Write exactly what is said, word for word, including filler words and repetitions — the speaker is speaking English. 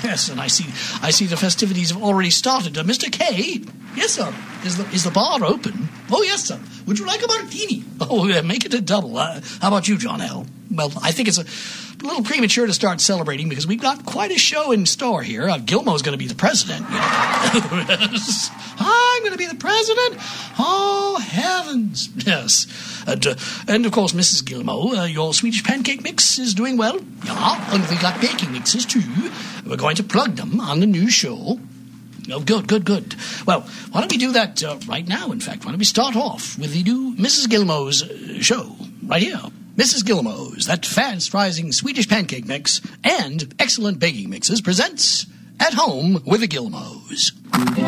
yes, and I see I see the festivities have already started. Uh, Mister K? Yes, sir. Is the, is the bar open? Oh, yes, sir. Would you like a martini? Oh, yeah, make it a double. Uh, how about you, John L.? Well, I think it's a little premature to start celebrating because we've got quite a show in store here. Uh, Gilmo's going to be the president. You know. Yes. I'm going to be the president? Oh, heavens. Yes. And, uh, and of course, Missus Gilmo, uh, your Swedish pancake mix is doing well. Yeah, and we've got baking mixes, too. We're going to plug them on the new show. Oh, good, good, good. Well, why don't we do that uh, right now, in fact? Why don't we start off with the new Missus Gilmo's uh, show, right here. Missus Gilmo's, that fast-rising Swedish pancake mix and excellent baking mixes, presents At Home with the Gilmos.